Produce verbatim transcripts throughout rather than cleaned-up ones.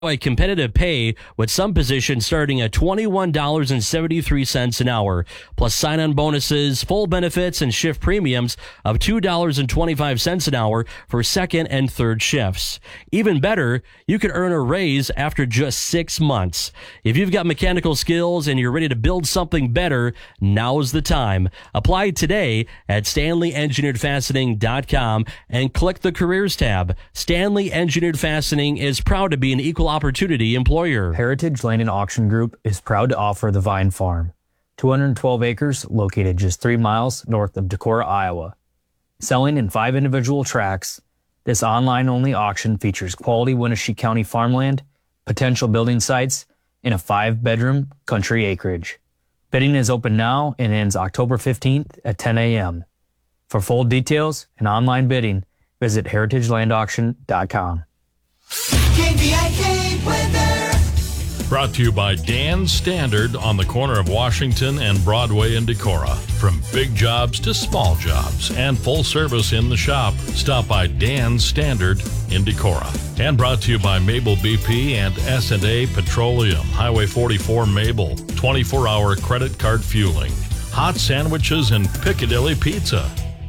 A competitive pay with some positions starting at twenty-one dollars and seventy-three cents an hour, plus sign-on bonuses, full benefits, and shift premiums of two dollars and twenty-five cents an hour for second and third shifts. Even better, you could earn a raise after just six months. If you've got mechanical skills and you're ready to build something better, now's the time. Apply today at stanley engineered fastening dot com and click the Careers tab. Stanley Engineered Fastening is proud to be an equal opportunity employer. Heritage Land and Auction Group is proud to offer the Vine Farm, two hundred twelve acres located just three miles north of Decorah, Iowa. Selling in five individual tracts, this online-only auction features quality Winnebago County farmland, potential building sites, and a five-bedroom country acreage. Bidding is open now and ends October fifteenth at ten a.m. For full details and online bidding, visit heritage land auction dot com. K V I K weather. Brought to you by Dan's Standard on the corner of Washington and Broadway in Decorah. From big jobs to small jobs and full service in the shop, stop by Dan's Standard in Decorah. And brought to you by Mabel B P and S and A Petroleum, Highway forty-four Mabel, twenty-four hour credit card fueling, hot sandwiches, and Piccadilly Pizza.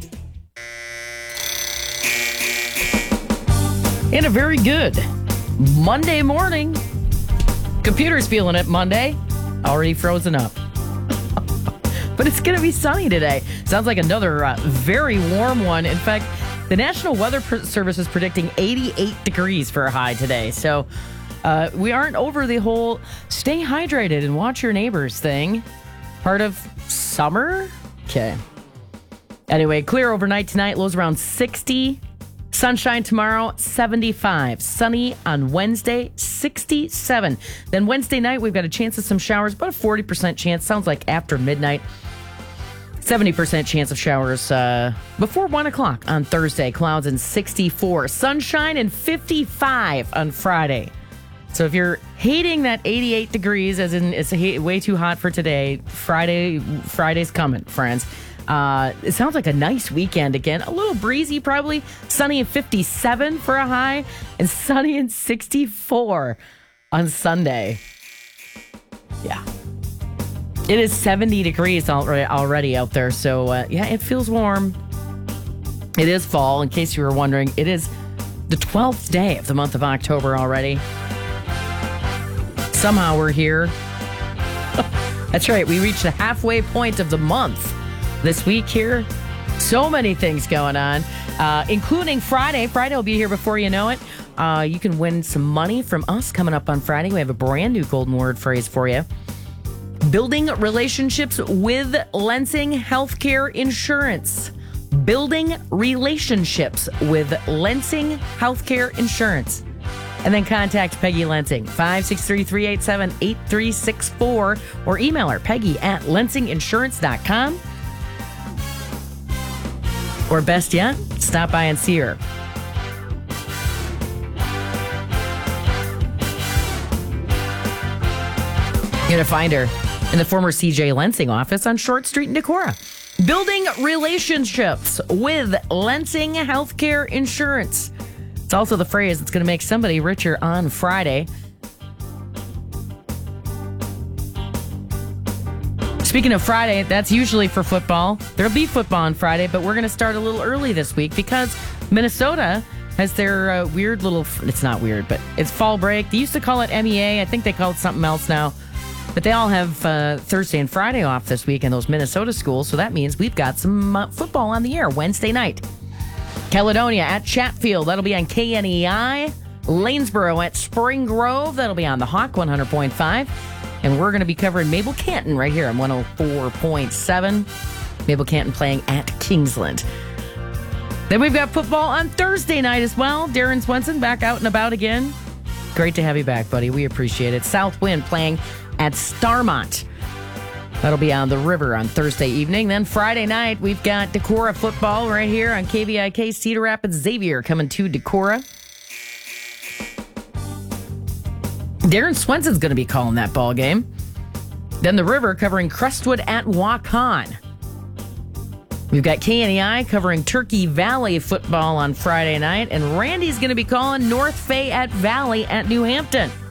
And a very good Monday morning. Computer's feeling it Monday. Already frozen up. But it's going to be sunny today. Sounds like another uh, very warm one. In fact, the National Weather Service is predicting eighty-eight degrees for a high today. So uh, we aren't over the whole stay hydrated and watch your neighbors thing. Part of summer? Okay. Anyway, clear overnight tonight. Lows around sixty. Sunshine tomorrow, seventy-five. Sunny on Wednesday, sixty-seven. Then Wednesday night, we've got a chance of some showers, about a forty percent chance. Sounds like after midnight. seventy percent chance of showers uh, before one o'clock on Thursday. Clouds and sixty-four. Sunshine and fifty-five on Friday. So if you're hating that eighty-eight degrees, as in it's way too hot for today, Friday, Friday's coming, friends. Uh, it sounds like a nice weekend again. A little breezy, probably. Sunny and fifty-seven for a high, and sunny and sixty-four on Sunday. Yeah. It is seventy degrees already out there, so uh, yeah, it feels warm. It is fall, in case you were wondering. It is the twelfth day of the month of October already. Somehow we're here. That's right, we reached the halfway point of the month. This week here, so many things going on, uh, including Friday. Friday will be here before you know it. Uh, you can win some money from us coming up on Friday. We have a brand new golden word phrase for you. Building relationships with Lensing Healthcare Insurance. Building relationships with Lensing Healthcare Insurance. And then contact Peggy Lensing, five six three, three eight seven, eight three six four, or email her, Peggy at lensing insurance dot com. Or best yet, stop by and see her. You're going to find her in the former C J Lensing office on Short Street in Decorah. Building relationships with Lensing Healthcare Insurance. It's also the phrase that's going to make somebody richer on Friday. Speaking of Friday, that's usually for football. There'll be football on Friday, but we're going to start a little early this week because Minnesota has their uh, weird little, it's not weird, but it's fall break. They used to call it M E A. I think they call it something else now. But they all have uh, Thursday and Friday off this week in those Minnesota schools, so that means we've got some uh, football on the air Wednesday night. Caledonia at Chatfield, that'll be on K N E I. Lanesboro at Spring Grove, that'll be on the Hawk one hundred point five. And we're going to be covering Mabel Canton right here on one oh four point seven. Mabel Canton playing at Kingsland. Then we've got football on Thursday night as well. Darren Swenson back out and about again. Great to have you back, buddy. We appreciate it. Southwind playing at Starmont. That'll be on the river on Thursday evening. Then Friday night, we've got Decorah football right here on K V I K. Cedar Rapids Xavier coming to Decorah. Darren Swenson's going to be calling that ball game. Then the river covering Crestwood at Waukon. We've got K N E I covering Turkey Valley football on Friday night, and Randy's going to be calling North Fayette Valley at New Hampton.